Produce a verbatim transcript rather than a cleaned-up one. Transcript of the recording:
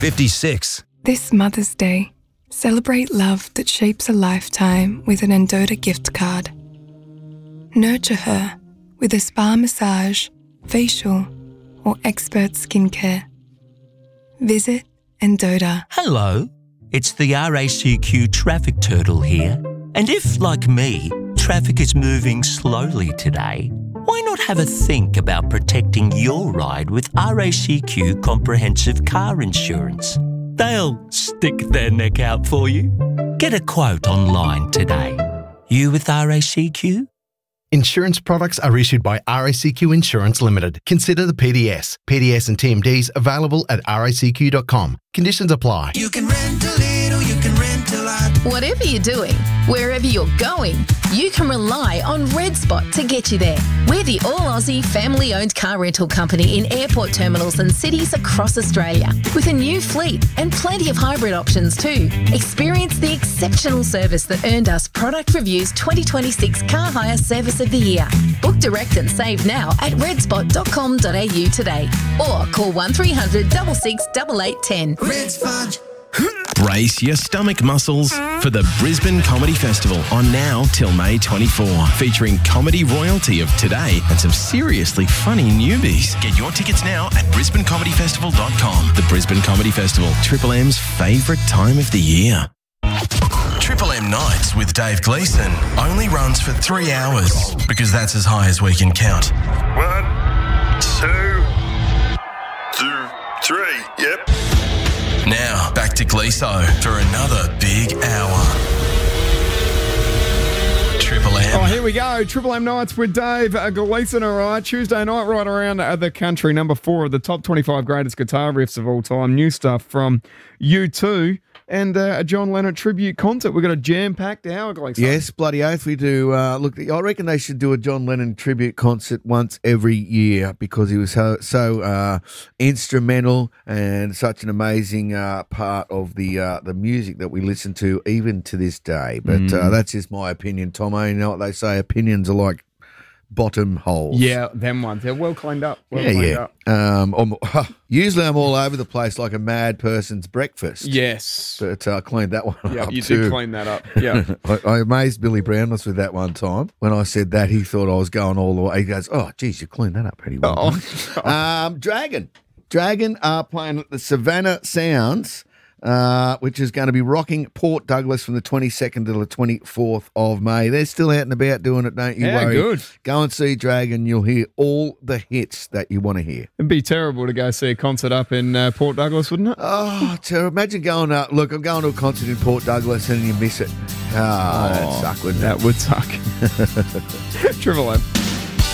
fifty-six. This Mother's Day, celebrate love that shapes a lifetime with an Endota gift card. Nurture her with a spa massage, facial, or expert skincare. Visit Endota. Hello, it's the R A C Q traffic turtle here. And if, like me, traffic is moving slowly today, why not have a think about protecting your ride with R A C Q Comprehensive Car Insurance? They'll stick their neck out for you. Get a quote online today. You with R A C Q? Insurance products are issued by R A C Q Insurance Limited. Consider the P D S. P D S and T M Ds available at R A C Q dot com. Conditions apply. You can rent a little, you can rent a lot. Whatever you're doing, wherever you're going, you can rely on Red Spot to get you there. We're the all-Aussie family-owned car rental company in airport terminals and cities across Australia, with a new fleet and plenty of hybrid options too. Experience the exceptional service that earned us Product Review's twenty twenty-six Car Hire Service of the Year. Book direct and save now at red spot dot com dot a u today, or call one three hundred, six six, eight eight one zero. Red Spot. Brace your stomach muscles for the Brisbane Comedy Festival on now till May twenty-fourth, featuring comedy royalty of today and some seriously funny newbies. Get your tickets now at brisbane comedy festival dot com. The Brisbane Comedy Festival, Triple M's favourite time of the year. Triple M Nights with Dave Gleeson only runs for three hours because that's as high as we can count. One, two, two, three, yep. Now, back to Gleeso for another big hour. Triple M. Oh, here we go. Triple M Nights with Dave uh, Gleeson, all right. Tuesday night right around uh, the country. Number four of the top twenty-five greatest guitar riffs of all time. New stuff from U two. And uh, a John Lennon tribute concert. We've got a jam-packed hour, Gleeson. Yes, bloody oath we do. Uh, look, I reckon they should do a John Lennon tribute concert once every year because he was so, so uh, instrumental and such an amazing uh, part of the uh, the music that we listen to even to this day. But Mm. uh, that's just my opinion, Tomo. You know what they say, opinions are like bottom holes. Yeah, them ones. They're well cleaned up. Well yeah, cleaned yeah. up. Um, I'm, usually I'm all over the place like a mad person's breakfast. Yes. But I uh, cleaned that one Yeah, up you too. did clean that up. Yeah. I, I amazed Billy Brownless with that one time. When I said that, he thought I was going all the way. He goes, oh, geez, you cleaned that up pretty well. Oh. um, Dragon. Dragon are playing at the Savannah Sounds, uh, which is going to be rocking Port Douglas from the twenty-second to the twenty-fourth of May. They're still out and about doing it, don't you Yeah, worry. good. Go and see Dragon. You'll hear all the hits that you want to hear. It'd be terrible to go see a concert up in uh, Port Douglas, wouldn't it? Oh, terrible. Imagine going up. Look, I'm going to a concert in Port Douglas and you miss it. Oh, that'd suck, wouldn't it? That would suck. Triple M.